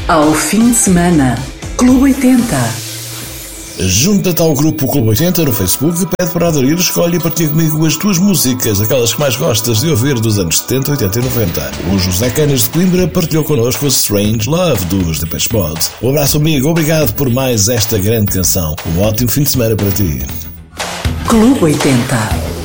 Ao fim de semana, Clube 80. Junta-te ao grupo Clube 80 no Facebook, pede para aderir, escolhe e partilha comigo as tuas músicas, aquelas que mais gostas de ouvir dos anos 70, 80 e 90. O José Canas de Coimbra partilhou connosco a Strange Love dos Depeche Mode. Um abraço amigo, obrigado por mais esta grande canção. Um ótimo fim de semana para ti. Clube 80.